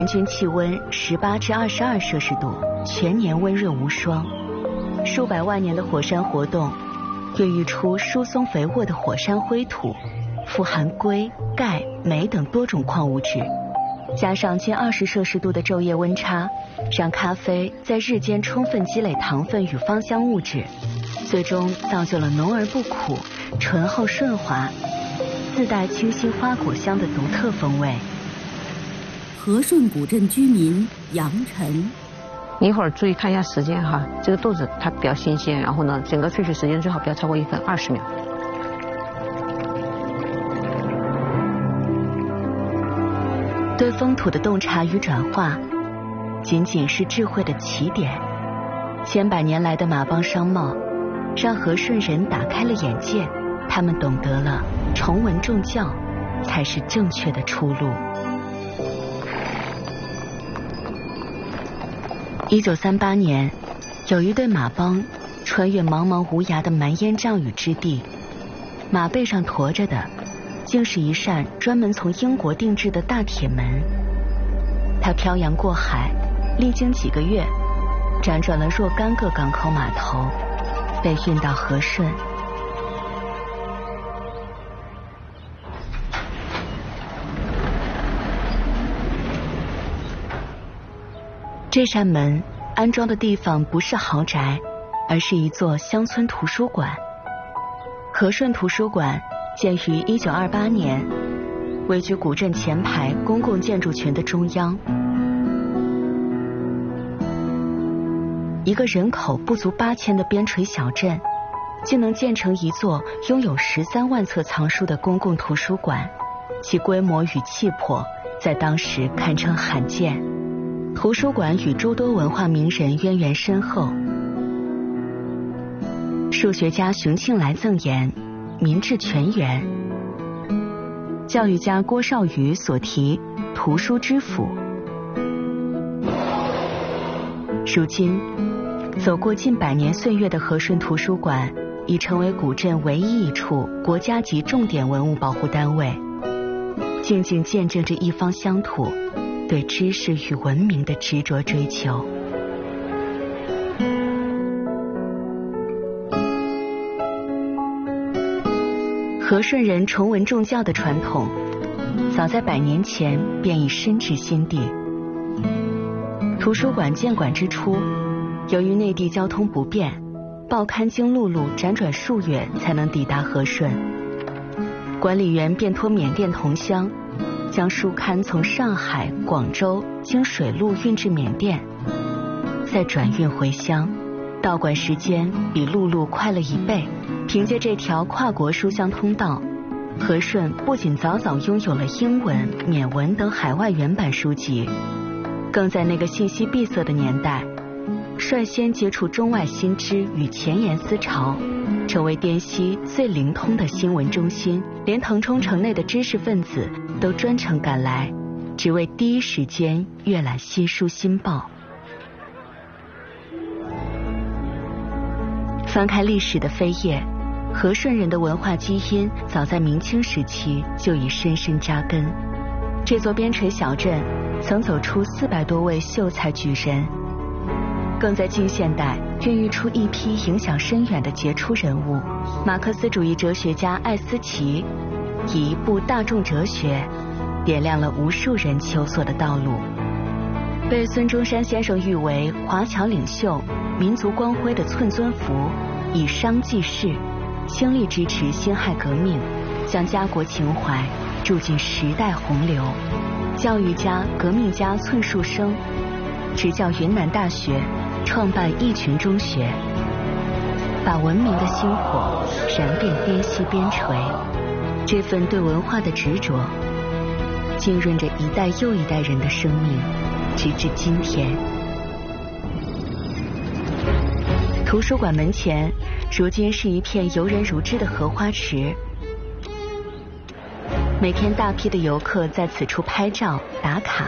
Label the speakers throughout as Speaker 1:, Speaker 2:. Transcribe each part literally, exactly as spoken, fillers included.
Speaker 1: 平均气温十八至二十二摄氏度，全年温润无霜。数百万年的火山活动，孕育出疏松肥沃的火山灰土，富含硅、钙、镁等多种矿物质。加上近二十摄氏度的昼夜温差，让咖啡在日间充分积累糖分与芳香物质，最终造就了浓而不苦、醇厚顺滑、自带清新花果香的独特风味。
Speaker 2: 和顺古镇居民杨晨，
Speaker 3: 你一会儿注意看一下时间哈，这个豆子它比较新鲜，然后呢，整个萃取时间最好不要超过一分二十秒。
Speaker 1: 对风土的洞察与转化，仅仅是智慧的起点。千百年来的马帮商贸，让和顺人打开了眼界，他们懂得了崇文重教才是正确的出路。一九三八年，有一对马帮穿越茫茫无涯的蛮烟瘴雨之地，马背上驮着的竟是一扇专门从英国定制的大铁门。它漂洋过海，历经几个月，辗转了若干个港口码头，被运到和顺。这扇门安装的地方不是豪宅，而是一座乡村图书馆。和顺图书馆建于一九二八年，位居古镇前排公共建筑群的中央。一个人口不足八千的边陲小镇，竟能建成一座拥有十三万册藏书的公共图书馆，其规模与气魄在当时堪称罕见。图书馆与诸多文化名人渊源深厚。数学家熊庆来赠言民智全源，教育家郭绍宇所题图书之府。如今走过近百年岁月的和顺图书馆已成为古镇唯一一处国家级重点文物保护单位，静静见证着一方乡土对知识与文明的执着追求。和顺人崇文重教的传统，早在百年前便已深植心地。图书馆建馆之初，由于内地交通不便，报刊经陆路辗转数月才能抵达和顺。管理员便托缅甸同乡，将书刊从上海、广州经水路运至缅甸，再转运回乡，到馆时间比陆路快了一倍。凭借这条跨国书香通道，和顺不仅早早拥有了英文、缅文等海外原版书籍，更在那个信息闭塞的年代，率先接触中外新知与前沿思潮，成为滇西最灵通的新闻中心。连腾冲城内的知识分子都专程赶来，只为第一时间阅览新书新报。翻开历史的扉页，和顺人的文化基因早在明清时期就已深深扎根。这座边陲小镇曾走出四百多位秀才举人，更在近现代孕育出一批影响深远的杰出人物。马克思主义哲学家艾思奇以一部大众哲学点亮了无数人求索的道路，被孙中山先生誉为华侨领袖、民族光辉的寸尊福，以商济世，倾力支持辛亥革命，将家国情怀注进时代洪流。教育家、革命家寸树生执教云南大学，创办义群中学，把文明的星火燃遍滇西边陲。这份对文化的执着，浸润着一代又一代人的生命，直至今天。图书馆门前，如今是一片游人如织的荷花池。每天大批的游客在此处拍照打卡。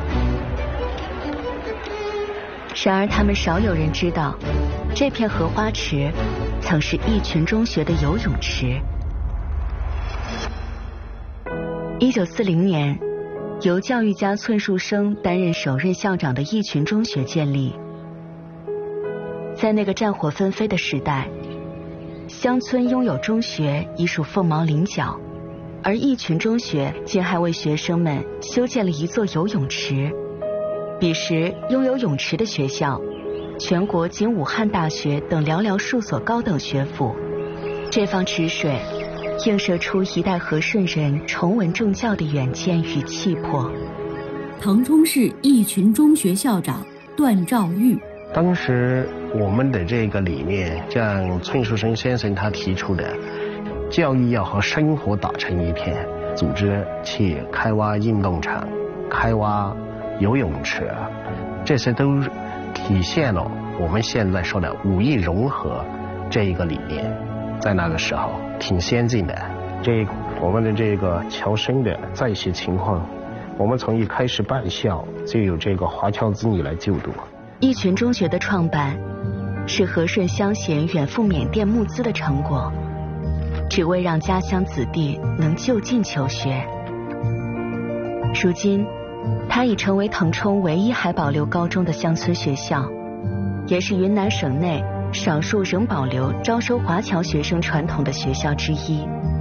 Speaker 1: 然而他们少有人知道，这片荷花池曾是义群中学的游泳池。一九四零年， 由教育家村树生担任首任校长的义群中学建立。在那个战火纷飞的时代，乡村拥有中学已属凤毛麟角，而义群中学竟还为学生们修建了一座游泳池。彼时拥有泳池的学校，全国仅武汉大学等寥寥数所高等学府。这方池水映射出一代和顺人崇文重教的远见与气魄。
Speaker 2: 腾冲市义群中学校长段兆玉，
Speaker 4: 当时我们的这个理念，像村树生先生他提出的，教育要和生活打成一片，组织去开挖运动场、开挖游泳池，这些都体现了我们现在说的五艺融合这一个理念。在那个时候挺先进的。这我们的这个侨生的在学情况，我们从一开始办校就有这个华侨子女来就读。
Speaker 1: 义群中学的创办是和顺乡贤远赴缅甸募资的成果，只为让家乡子弟能就近求学。如今它已成为腾冲唯一还保留高中的乡村学校，也是云南省内少数仍保留招收华侨学生传统的学校之一。